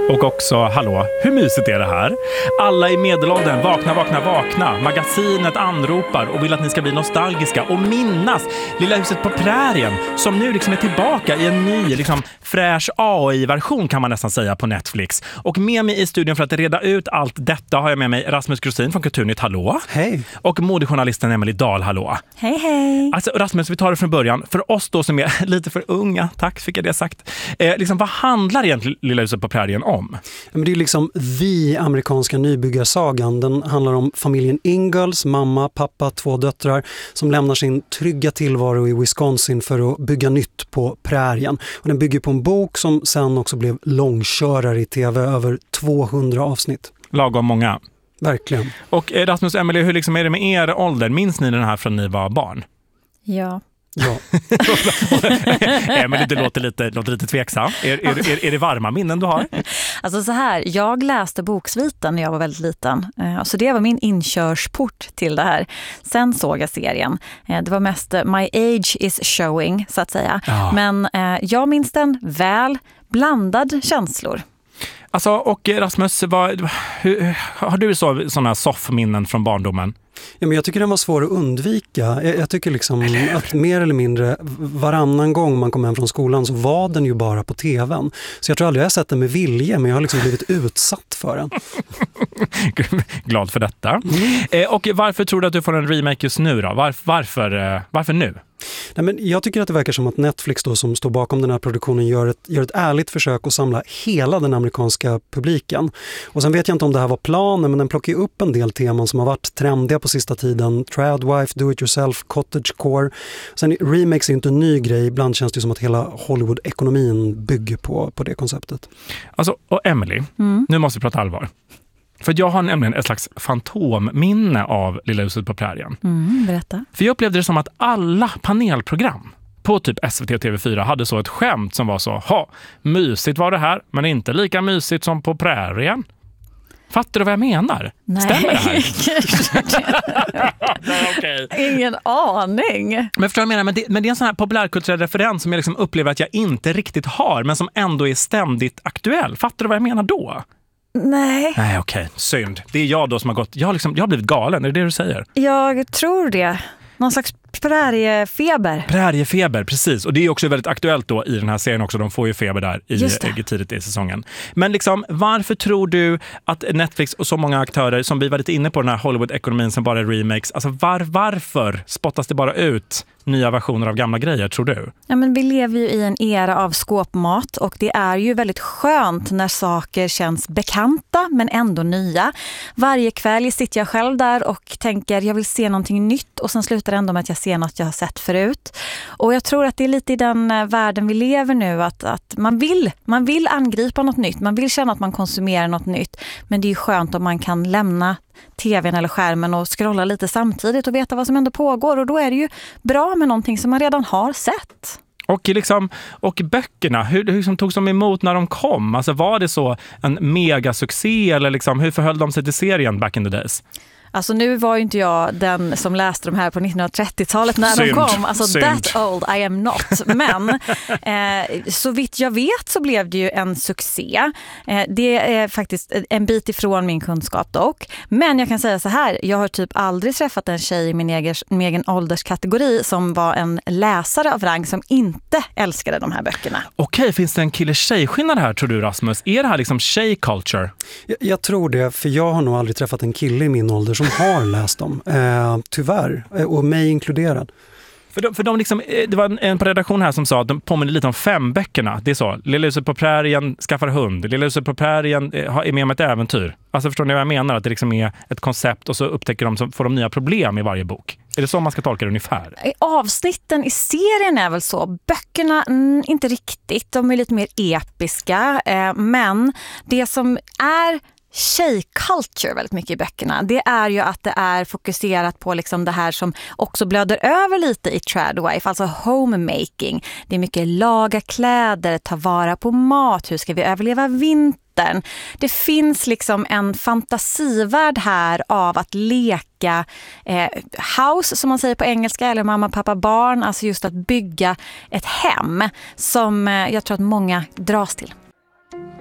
Och också, hallå, hur mysigt är det här? Alla i medelåldern, vakna. Magasinet anropar och vill att ni ska bli nostalgiska och minnas Lilla huset på prärien som nu liksom är tillbaka i en ny, liksom fräsch AI-version kan man nästan säga på Netflix. Och med mig i studion för att reda ut allt detta har jag med mig Rasmus Grosin från Kulturnytt, hallå. Hej. Och modejournalisten Emelie Dahl, hallå. Hej, hej. Alltså Rasmus, vi tar det från början. För oss då som är lite för unga, tack fick jag det sagt. Liksom, vad handlar egentligen Lilla huset på prärien om? Men det är liksom amerikanska nybyggarsagan. Den handlar om familjen Ingalls, mamma, pappa, 2 döttrar som lämnar sin trygga tillvaro i Wisconsin för att bygga nytt på prärien. Och den bygger på en bok som sen också blev långkörare i tv, över 200 avsnitt. Lagom många. Verkligen. Och Rasmus och Emelie, hur liksom är det med er ålder? Minns ni den här från ni var barn? Ja. Ja. Emelie, det låter lite tveksam. Är det varma minnen du har? Alltså så här, jag läste boksviten när jag var väldigt liten. Så det var min inkörsport till det här. Sen såg jag serien. Det var mest my age is showing, så att säga. Ja. Men jag minns den väl, blandad känslor. Alltså, och Rasmus, har du sådana soffminnen från barndomen? Ja, men jag tycker den var svår att undvika. Jag tycker liksom att mer eller mindre varannan gång man kom hem från skolan så var den ju bara på tvn. Så jag tror aldrig jag har sett den med vilje, men jag har liksom blivit utsatt för den. Glad för detta. Och varför tror du att du får en remake just nu då? Varför nu? Nej, men jag tycker att det verkar som att Netflix då, som står bakom den här produktionen gör ett ärligt försök att samla hela den amerikanska publiken. Och sen vet jag inte om det här var planen, men den plockar upp en del teman som har varit trendiga på sista tiden. Tradwife, do-it-yourself, cottagecore. Sen remakes är inte en ny grej. Ibland känns det som att hela Hollywood-ekonomin bygger på det konceptet. Alltså, och Emelie, nu måste vi prata allvar. För jag har nämligen ett slags fantomminne av Lilla huset på prärien. Berätta. För jag upplevde det som att alla panelprogram på typ SVT och TV4 hade så ett skämt som var så, mysigt var det här, men inte lika mysigt som på prärien. Fattar du vad jag menar? Nej. Stämmer det här? Okay. Ingen aning. Men förstår jag menar, men det är en sån här populärkulturell referens som jag liksom upplever att jag inte riktigt har, men som ändå är ständigt aktuell. Fattar du vad jag menar då? Nej, okej. Synd. Det är jag då som har gått... Jag har blivit galen, är det det du säger? jag tror det. Någon slags präriefeber. Präriefeber, precis. Och det är också väldigt aktuellt då i den här serien också. De får ju feber där tidigt i säsongen. Men liksom, varför tror du att Netflix och så många aktörer som vi var lite inne på den här Hollywood-ekonomin som bara är remakes, alltså varför spottas det bara ut nya versioner av gamla grejer, tror du? Ja, men vi lever ju i en era av skåpmat och det är ju väldigt skönt när saker känns bekanta men ändå nya. Varje kväll sitter jag själv där och tänker jag vill se någonting nytt och sen slutar det ändå med att jag ser något jag har sett förut. Och jag tror att det är lite i den världen vi lever nu att man vill angripa något nytt, man vill känna att man konsumerar något nytt, men det är ju skönt om man kan lämna tvn eller skärmen och scrolla lite samtidigt och veta vad som ändå pågår, och då är det ju bra med någonting som man redan har sett. Och böckerna, hur togs de emot när de kom? Alltså var det så en megasuccé eller liksom, hur förhöll de sig till serien back in the days? Alltså nu var ju inte jag den som läste de här på 1930-talet när de kom. Alltså that old I am not. Men så vitt jag vet så blev det ju en succé. Det är faktiskt en bit ifrån min kunskap dock. Men jag kan säga så här, jag har typ aldrig träffat en tjej i min egen ålderskategori som var en läsare av rang som inte älskade de här böckerna. Okej, finns det en kille-tjej-skillnad här tror du, Rasmus? Är det här liksom tjej-culture? Jag tror det, för jag har nog aldrig träffat en kille i min ålder som har läst dem, tyvärr, och mig inkluderad. För de liksom, det var en på redaktion här som sa att de påminner lite om 5 böckerna. Det är så, Lilla huset på prärien skaffar hund, Lilla huset på prärien är med om ett äventyr. Alltså förstår ni vad jag menar? Att det liksom är ett koncept och så upptäcker de, så får de nya problem i varje bok. Är det så man ska tolka det ungefär? Avsnitten i serien är väl så. Böckerna, inte riktigt. De är lite mer episka. Men det som är tjejculture väldigt mycket i böckerna, det är ju att det är fokuserat på liksom det här som också blöder över lite i Tradwife, alltså homemaking. Det är mycket laga kläder, ta vara på mat, hur ska vi överleva vintern. Det finns liksom en fantasivärld här av att leka house, som man säger på engelska, eller mamma, pappa, barn, alltså just att bygga ett hem som jag tror att många dras till.